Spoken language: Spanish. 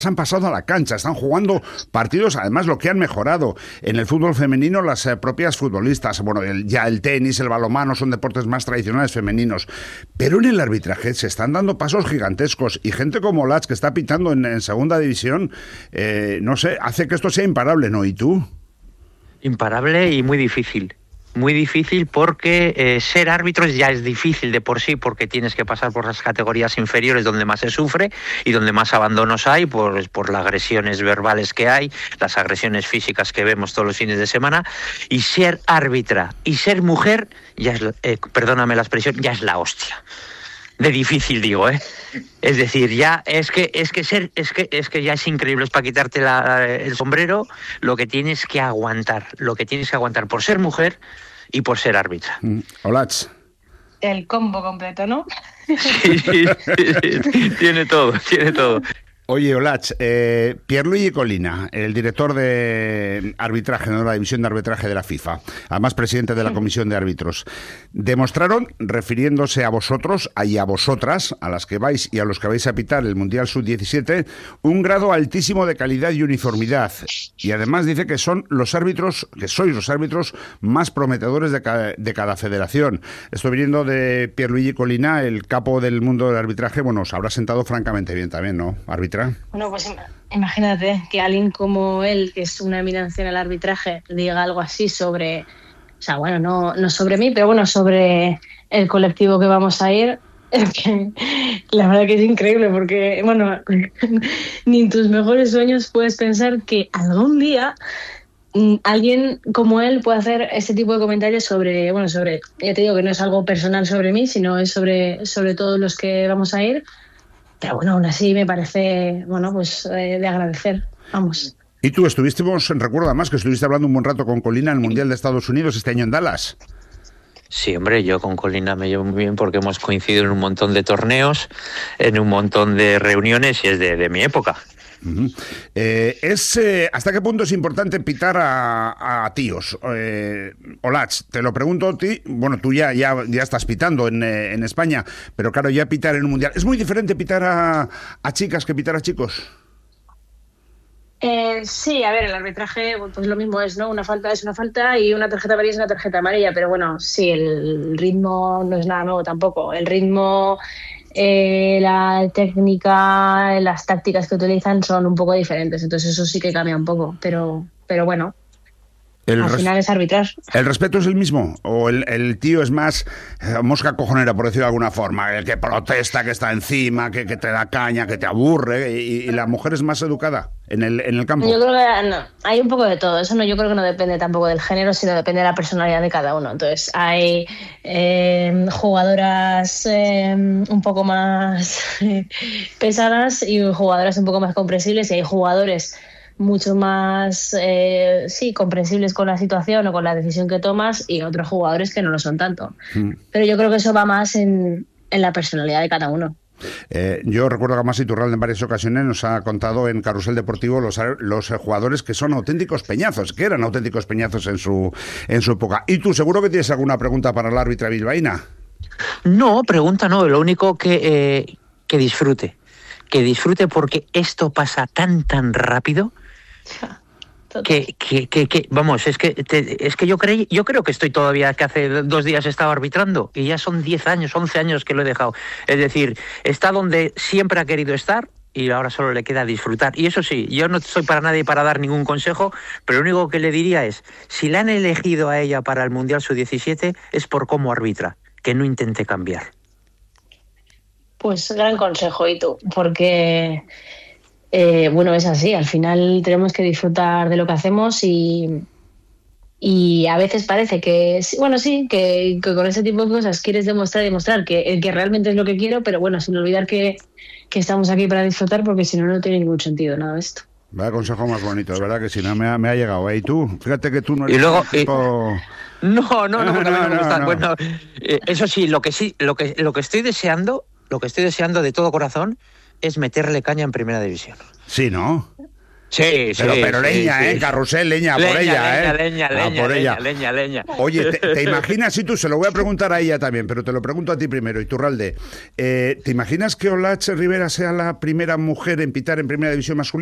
han pasado a la cancha, están jugando partidos, además lo que han mejorado en el fútbol femenino las propias futbolistas, bueno, ya el tenis, el balonmano son deportes más tradicionales femeninos, pero en el arbitraje se están dando pasos gigantescos y gente como Lats que está pitando en segunda división, no sé, hace que esto sea imparable, ¿no? ¿Y tú? Imparable y muy difícil. Muy difícil porque ser árbitros ya es difícil de por sí, porque tienes que pasar por las categorías inferiores donde más se sufre y donde más abandonos hay por las agresiones verbales que hay, las agresiones físicas que vemos todos los fines de semana, y ser árbitra y ser mujer, ya es, perdóname la expresión, ya es la hostia. De difícil digo, es decir, ya es que ya es increíble, es para quitarte el sombrero lo que tienes que aguantar por ser mujer y por ser árbitra. Hola. El combo completo, ¿no? Sí, tiene todo. Oye, Olach, Pierluigi Collina, el director de arbitraje, de la división de arbitraje de la FIFA, además presidente de la comisión de árbitros, demostraron, refiriéndose a vosotros y a vosotras, a las que vais y a los que vais a pitar el Mundial Sub-17, un grado altísimo de calidad y uniformidad. Y además dice que son los árbitros, que sois los árbitros más prometedores de cada federación. Esto viniendo de Pierluigi Collina, el capo del mundo del arbitraje, bueno, os habrá sentado francamente bien también, ¿no? Arbitra. Bueno, pues imagínate que alguien como él, que es una eminencia en el arbitraje, diga algo así sobre, o sea, bueno, no sobre mí, pero bueno, sobre el colectivo que vamos a ir. Es que la verdad que es increíble porque, bueno, ni en tus mejores sueños puedes pensar que algún día alguien como él puede hacer ese tipo de comentarios sobre, ya te digo que no es algo personal sobre mí, sino es sobre todos los que vamos a ir. Pero bueno, aún así me parece, de agradecer, vamos. Y tú recuerdo además que estuviste hablando un buen rato con Collina en el Mundial de Estados Unidos este año en Dallas. Sí, hombre, yo con Collina me llevo muy bien porque hemos coincidido en un montón de torneos, en un montón de reuniones y es de mi época. Uh-huh. ¿Hasta qué punto es importante pitar a tíos? Olach, te lo pregunto a ti. Bueno, tú ya estás pitando en España, pero claro, ya pitar en un mundial. ¿Es muy diferente pitar a chicas que pitar a chicos? Sí, a ver, el arbitraje pues lo mismo es, ¿no? Una falta es una falta y una tarjeta amarilla es una tarjeta amarilla, pero bueno, sí, el ritmo no es nada nuevo tampoco. El ritmo, la técnica, las tácticas que utilizan son un poco diferentes, entonces eso sí que cambia un poco, pero bueno, al final es arbitrar. ¿El respeto es el mismo? ¿O el tío es más mosca cojonera, por decirlo de alguna forma? El que protesta, que está encima, que te da caña, que te aburre, y la mujer es más educada en el campo. Yo creo que no, hay un poco de todo. Eso yo creo que no depende tampoco del género, sino depende de la personalidad de cada uno. Entonces hay jugadoras un poco más pesadas y jugadoras un poco más comprensibles, y hay jugadores mucho más comprensibles con la situación o con la decisión que tomas, y otros jugadores que no lo son tanto. Pero yo creo que eso va más en la personalidad de cada uno. Yo recuerdo que además Iturralde en varias ocasiones nos ha contado en Carrusel Deportivo los jugadores que son auténticos peñazos, que eran auténticos peñazos en su época. ¿Y tú seguro que tienes alguna pregunta para la árbitra bilbaína? No, pregunta no, lo único que disfrute. Que disfrute porque esto pasa tan rápido que vamos, es que yo creo que estoy todavía, que hace 2 días estaba arbitrando y ya son 10 años, 11 años que lo he dejado. Es decir, está donde siempre ha querido estar y ahora solo le queda disfrutar. Y eso sí, yo no soy para nadie para dar ningún consejo, pero lo único que le diría es, si la han elegido a ella para el Mundial Sub-17 es por cómo arbitra, que no intente cambiar. Pues gran consejo, y tú, porque es así, al final tenemos que disfrutar de lo que hacemos y a veces parece que, que con ese tipo de cosas quieres demostrar que realmente es lo que quiero, pero bueno, sin olvidar que estamos aquí para disfrutar, porque si no, no tiene ningún sentido nada de esto. Vaya consejo más bonito, es verdad que si no me ha llegado. ¿Y tú? Fíjate que tú no eres y luego, tipo... No, porque a mí no me gusta. No. Bueno, eso sí, lo que estoy deseando... Lo que estoy deseando de todo corazón es meterle caña en primera división. Sí, ¿no? Sí, pero leña, sí. Carrusel, leña por ella, Leña. Oye, ¿te imaginas, y tú, se lo voy a preguntar a ella también, pero te lo pregunto a ti primero, Iturralde, ¿te imaginas que Olatz Rivera sea la primera mujer en pitar en primera división masculina?